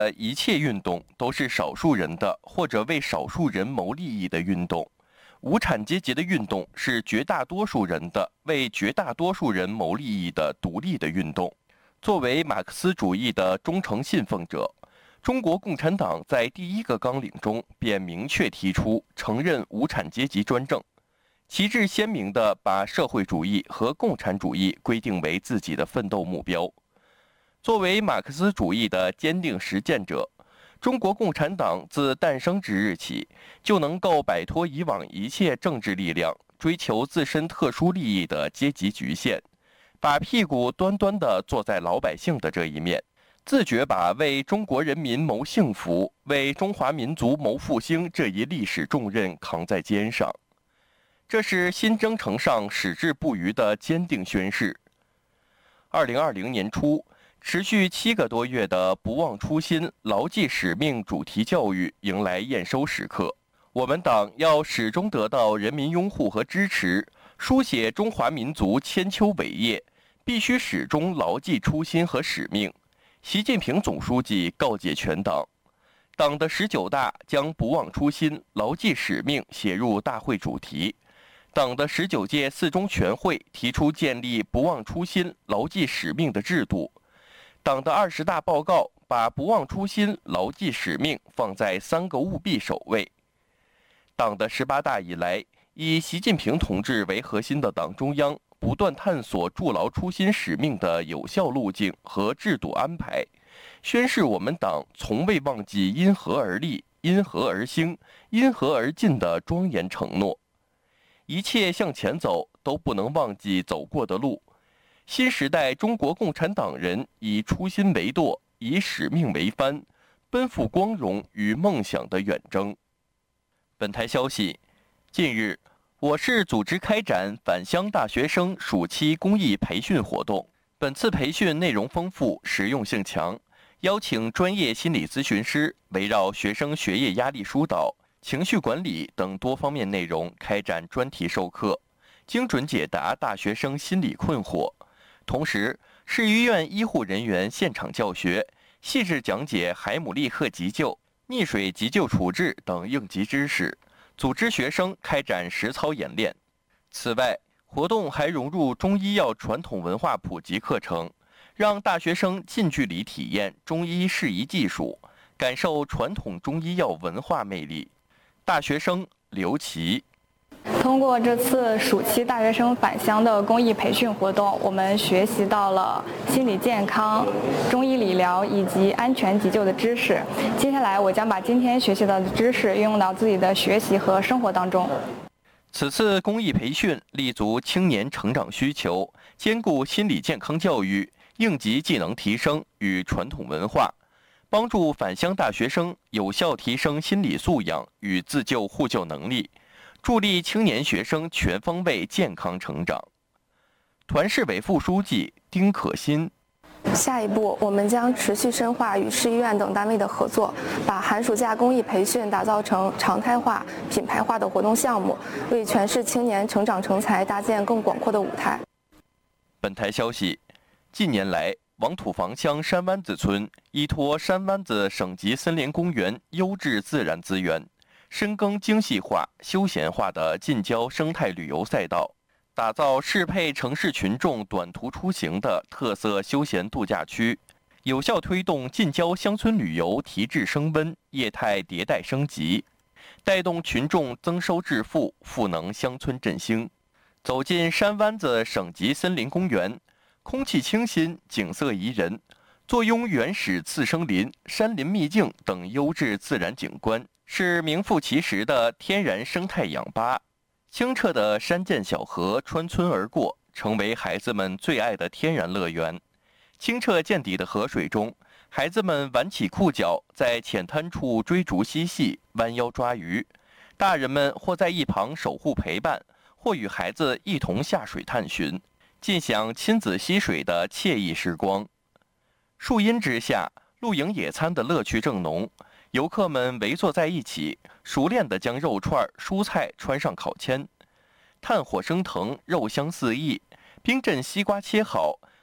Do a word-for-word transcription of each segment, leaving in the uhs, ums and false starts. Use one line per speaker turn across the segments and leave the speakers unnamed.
呃，一切运动都是少数人的或者为少数人谋利益的运动。无产阶级的运动是绝大多数人的为绝大多数人谋利益的独立的运动。作为马克思主义的忠诚信奉者，中国共产党在第一个纲领中便明确提出承认无产阶级专政，旗帜鲜明地把社会主义和共产主义规定为自己的奋斗目标。作为马克思主义的坚定实践者，中国共产党自诞生之日起，就能够摆脱以往一切政治力量追求自身特殊利益的阶级局限，把屁股端端地坐在老百姓的这一面，自觉把为中国人民谋幸福、为中华民族谋复兴这一历史重任扛在肩上。这是新征程上矢志不渝的坚定宣誓。二零二零年初，持续七个多月的不忘初心、牢记使命主题教育迎来验收时刻。我们党要始终得到人民拥护和支持，书写中华民族千秋伟业，必须始终牢记初心和使命。习近平总书记告诫全党，党的十九大将不忘初心、牢记使命写入大会主题。党的十九届四中全会提出建立不忘初心、牢记使命的制度。党的二十大报告把不忘初心、牢记使命放在三个务必首位。党的十八大以来，以习近平同志为核心的党中央不断探索筑牢初心使命的有效路径和制度安排，宣示我们党从未忘记因和而立、因和而兴、因和而进的庄严承诺。一切向前走，都不能忘记走过的路。新时代中国共产党人以初心为舵，以使命为帆，奔赴光荣与梦想的远征。本台消息，近日，我市组织开展返乡大学生暑期公益培训活动。本次培训内容丰富，实用性强，邀请专业心理咨询师围绕学生学业压力疏导、情绪管理等多方面内容开展专题授课，精准解答大学生心理困惑。同时，市医院医护人员现场教学，细致讲解海姆立克急救、溺水急救处置等应急知识，组织学生开展实操演练。此外，活动还融入中医药传统文化普及课程，让大学生近距离体验中医适宜技术，感受传统中医药文化魅力。大学生刘琦。
通过这次暑期大学生返乡的公益培训活动，我们学习到了心理健康、中医理疗以及安全急救的知识。接下来，我将把今天学习到的知识运用到自己的学习和生活当中。
此次公益培训立足青年成长需求，兼顾心理健康教育、应急技能提升与传统文化，帮助返乡大学生有效提升心理素养与自救互救能力，助力青年学生全方位健康成长。团市委副书记丁可欣。
下一步，我们将持续深化与市医院等单位的合作，把寒暑假公益培训打造成常态化、品牌化的活动项目，为全市青年成长成才搭建更广阔的舞台。
本台消息，近年来，王土房乡山湾子村依托山湾子省级森林公园优质自然资源，深耕精细化、休闲化的近郊生态旅游赛道，打造适配城市群众短途出行的特色休闲度假区，有效推动近郊乡村旅游提质升温、业态迭代升级，带动群众增收致富，赋能乡村振兴。走进山湾子省级森林公园，空气清新，景色宜人，坐拥原始次生林、山林秘境等优质自然景观，是名副其实的天然生态氧吧。清澈的山涧小河穿村而过，成为孩子们最爱的天然乐园。清澈见底的河水中，孩子们挽起裤脚，在浅滩处追逐嬉戏，弯腰抓鱼；大人们或在一旁守护陪伴，或与孩子一同下水探寻，尽享亲子嬉水的惬意时光。树荫之下，露营野餐的乐趣正浓。游客们围坐在一起，熟练地将肉串、蔬菜穿上烤签，炭火升腾，肉香四溢。冰镇西瓜切好，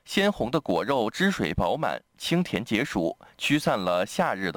鲜红的果肉汁水饱满，清甜解暑，驱散了夏日的